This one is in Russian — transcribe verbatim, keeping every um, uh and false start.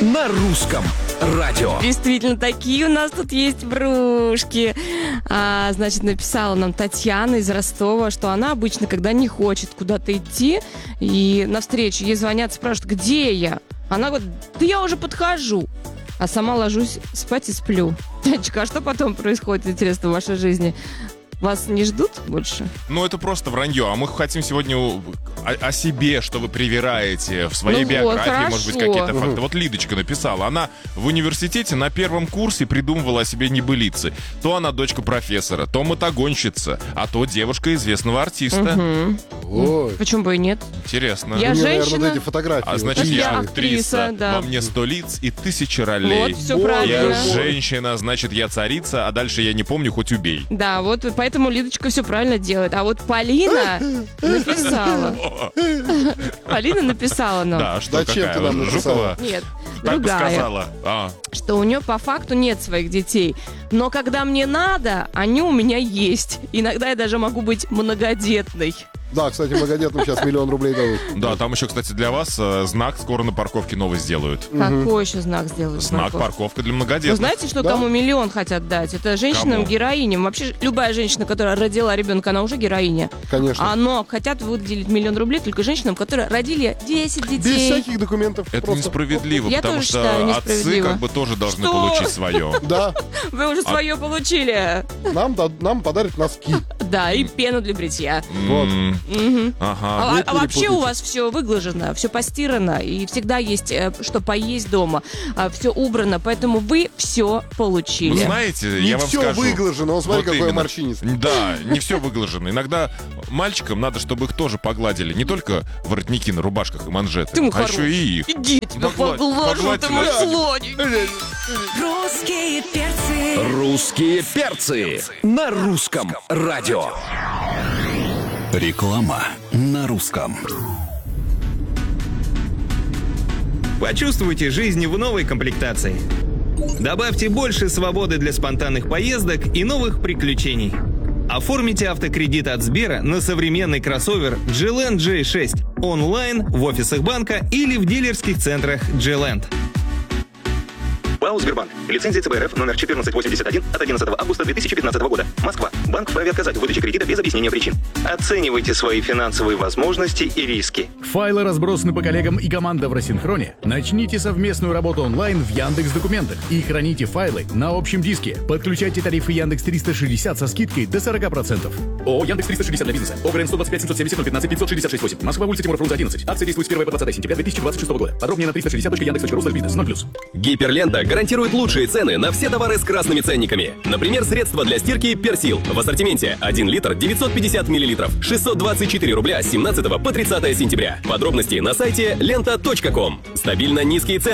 на русском радио. Действительно, такие у нас тут есть брюшки. А, значит, написала нам Татьяна из Ростова, что она обычно, когда не хочет куда-то идти, и навстречу ей звонят, спрашивают, где я? Она говорит, да я уже подхожу. А сама ложусь спать и сплю. Танечка, а что потом происходит, интересно, в вашей жизни? Вас не ждут больше? Ну, это просто вранье. А мы хотим сегодня о, о себе, что вы привираете в своей ну биографии, вот, может быть, какие-то факты. Вот Лидочка написала. Она в университете на первом курсе придумывала о себе небылицы. То она дочка профессора, то мотогонщица, а то девушка известного артиста. Угу. Ой. Почему бы и нет? Интересно. Я Мне, женщина. наверное, эти фотографии. А значит, я я актриса, актриса, да. во мне сто лиц и тысяча ролей. Вот, все Боже правильно. Я женщина, значит, я царица, а дальше я не помню, хоть убей. Да, вот поэтому Лидочка все правильно делает. А вот Полина написала. Полина написала нам. Да, что, Зачем какая? ты нам написала? Жукова? Нет, Так бы другая. сказала. А. Что у нее по факту нет своих детей. Но когда мне надо, они у меня есть. Иногда я даже могу быть многодетной. Да, кстати, многодетным сейчас миллион рублей дадут. Да, там еще, кстати, для вас э, знак скоро на парковке новый сделают. Какой еще знак сделают? Знак Марков? парковка для Вы многодетных. знаете, что Да? кому миллион хотят дать? Это женщинам-героиням. Вообще любая женщина, которая родила ребенка, она уже героиня. Конечно. А, но хотят выделить миллион рублей только женщинам, которые родили десять Без детей. всяких документов. Это просто. несправедливо, Я потому тоже что считаю, отцы несправедливо. как бы тоже должны Что? получить свое. Да, Вы уже свое получили. нам, да- нам подарят носки. Да, и пену для бритья. Вот. М, Мгм. Ага. А, Нет, а не вообще путайте. у вас все выглажено, все постирано, и всегда есть э, что поесть дома, все убрано, поэтому вы все получили. Вы знаете, Не я вам все скажу. выглажено, он смотри, Вот какой именно. морщинистый. Да, не все выглажено. Иногда мальчикам надо, чтобы их тоже погладили. Не только воротники на рубашках и манжеты, Ты мой а хороший. еще и их. Иди, я тебя Погладь- поглажу, погладьте ты мой нас. слоник. Русские перцы. Русские перцы на русском радио. Реклама на русском. Почувствуйте жизнь в новой комплектации. Добавьте больше свободы для спонтанных поездок и новых приключений. Оформите автокредит от Сбера на современный кроссовер джи ленд джей шесть онлайн, в офисах банка или в дилерских центрах джи ленд. ПАО «Сбербанк». Лицензия ЦБРФ номер четырнадцать восемьдесят один от одиннадцатого августа две тысячи пятнадцатого года. Москва. Банк вправе отказать в выдаче кредита без объяснения причин. Оценивайте свои финансовые возможности и риски. Файлы разбросаны по коллегам и команда в рассинхроне. Начните совместную работу онлайн в Яндекс.Документах и храните файлы на общем диске. Подключайте тарифы Яндекс триста шестьдесят со скидкой до сорок процентов. ООО Яндекс триста шестьдесят для бизнеса. ОГРН сто двадцать пять семьсот семьдесят ноль пятнадцать пятьсот шестьдесят шесть восемь. Москва, улица Тимура Фрунзе одиннадцать. Акция действует с первого по двадцатое сентября две тысячи двадцать шестого года. Подробнее на триста шестьдесят точка яндекс точка ру слэш бизнес. ноль плюс. Гиперлента гарантирует лучшие цены на все товары с красными ценниками. Например, средства для стирки Персил. В ассортименте один литр девятьсот пятьдесят миллилитров. шестьсот двадцать четыре рубля с семнадцатого по тридцатое сентября. Подробности на сайте лента точка ком. Стабильно низкие цены.